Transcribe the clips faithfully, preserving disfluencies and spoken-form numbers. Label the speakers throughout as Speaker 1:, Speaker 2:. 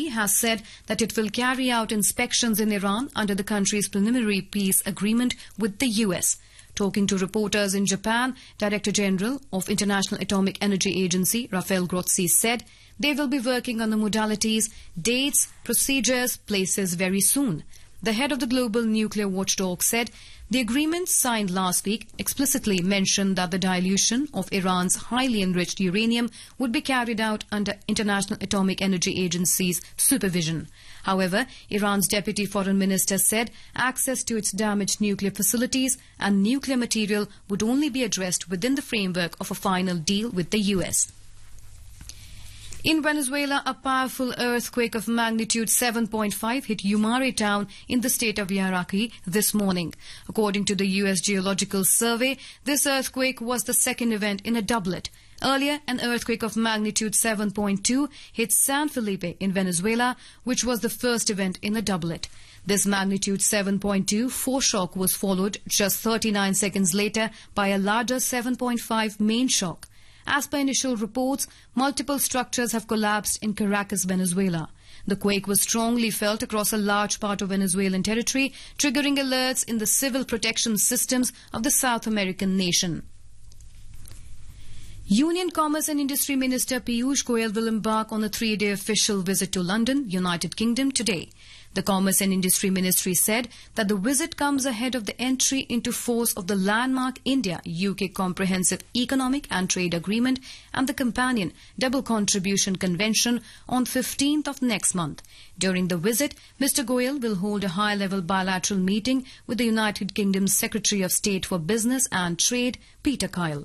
Speaker 1: has said that it will carry out inspections in Iran under the country's preliminary peace agreement with the U S. Talking to reporters in Japan, Director General of International Atomic Energy Agency, Rafael Grossi, said they will be working on the modalities, dates, procedures, places very soon. The head of the Global Nuclear Watchdog said the agreement signed last week explicitly mentioned that the dilution of Iran's highly enriched uranium would be carried out under International Atomic Energy Agency's supervision. However, Iran's Deputy Foreign Minister said access to its damaged nuclear facilities and nuclear material would only be addressed within the framework of a final deal with the U S. In Venezuela, a powerful earthquake of magnitude seven point five hit Yumare town in the state of Yaraki this morning. According to the U S Geological Survey, this earthquake was the second event in a doublet. Earlier, an earthquake of magnitude seven point two hit San Felipe in Venezuela, which was the first event in a doublet. This magnitude seven point two foreshock was followed just thirty-nine seconds later by a larger seven point five main shock. As per initial reports, multiple structures have collapsed in Caracas, Venezuela. The quake was strongly felt across a large part of Venezuelan territory, triggering alerts in the civil protection systems of the South American nation. Union Commerce and Industry Minister Piyush Goyal will embark on a three-day official visit to London, United Kingdom, today. The Commerce and Industry Ministry said that the visit comes ahead of the entry into force of the landmark India-U K Comprehensive Economic and Trade Agreement and the companion Double Contribution Convention on fifteenth of next month. During the visit, Mister Goyal will hold a high-level bilateral meeting with the United Kingdom's Secretary of State for Business and Trade, Peter Kyle.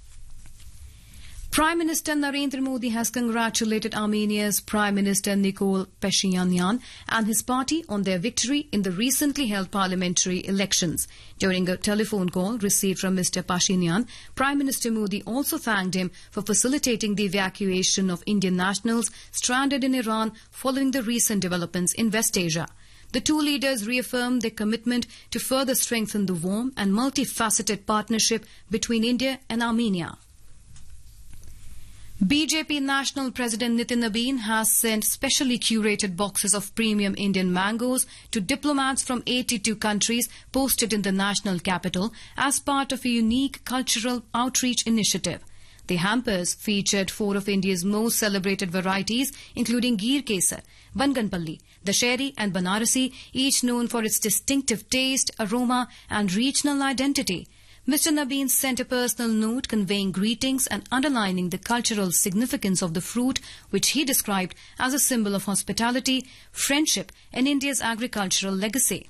Speaker 1: Prime Minister Narendra Modi has congratulated Armenia's Prime Minister Nikol Pashinyan and his party on their victory in the recently held parliamentary elections. During a telephone call received from Mister Pashinyan, Prime Minister Modi also thanked him for facilitating the evacuation of Indian nationals stranded in Iran following the recent developments in West Asia. The two leaders reaffirmed their commitment to further strengthen the warm and multifaceted partnership between India and Armenia. B J P National President Nitin Nabin has sent specially curated boxes of premium Indian mangoes to diplomats from eighty-two countries posted in the national capital as part of a unique cultural outreach initiative. The hampers featured four of India's most celebrated varieties, including Gir Kesar, Banganpalli, Dasheri and Banarasi, each known for its distinctive taste, aroma and regional identity. Mister Nabin sent a personal note conveying greetings and underlining the cultural significance of the fruit, which he described as a symbol of hospitality, friendship, and India's agricultural legacy.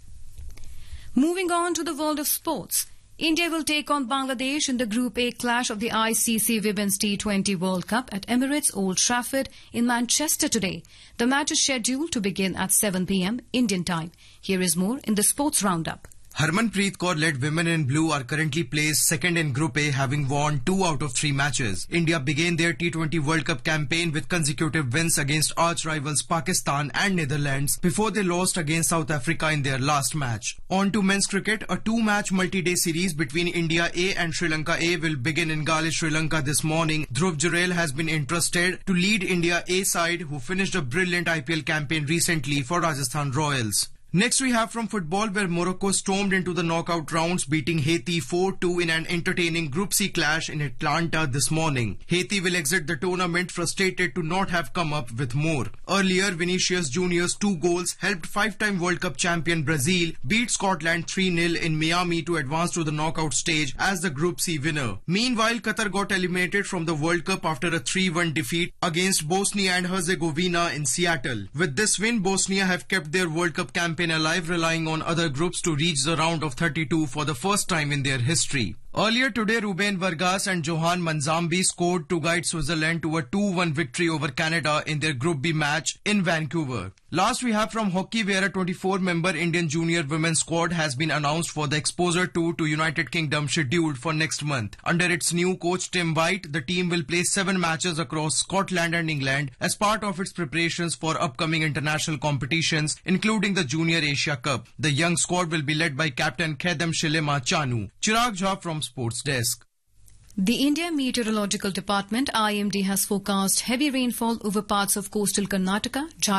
Speaker 1: Moving on to the world of sports. India will take on Bangladesh in the Group A clash of the I C C Women's T twenty World Cup at Emirates Old Trafford in Manchester today. The match is scheduled to begin at seven p m Indian time. Here is more in the Sports Roundup.
Speaker 2: Harmanpreet Kaur-led Women in Blue are currently placed second in Group A, having won two out of three matches. India began their T twenty World Cup campaign with consecutive wins against arch-rivals Pakistan and Netherlands before they lost against South Africa in their last match. On to men's cricket, a two-match multi-day series between India A and Sri Lanka A will begin in Galle, Sri Lanka this morning. Dhruv Jurel has been entrusted to lead India A side, who finished a brilliant I P L campaign recently for Rajasthan Royals. Next we have from football, where Morocco stormed into the knockout rounds, beating Haiti four two in an entertaining Group C clash in Atlanta this morning. Haiti will exit the tournament frustrated to not have come up with more. Earlier, Vinicius Junior's two goals helped five-time World Cup champion Brazil beat Scotland three nil in Miami to advance to the knockout stage as the Group C winner. Meanwhile, Qatar got eliminated from the World Cup after a three one defeat against Bosnia and Herzegovina in Seattle. With this win, Bosnia have kept their World Cup campaign alive, relying on other groups to reach the round of thirty-two for the first time in their history. Earlier today, Ruben Vargas and Johan Manzambi scored to guide Switzerland to a two one victory over Canada in their Group B match in Vancouver. Last we have from hockey, where a twenty-four member Indian junior women's squad has been announced for the Exposure Tour to United Kingdom, scheduled for next month. Under its new coach Tim White, the team will play seven matches across Scotland and England as part of its preparations for upcoming international competitions, including the Junior Asia Cup. The young squad will be led by captain Khedem Shilema Chanu. Chirag Jha from Sports Desk.
Speaker 1: The India Meteorological Department I M D has forecast heavy rainfall over parts of coastal Karnataka,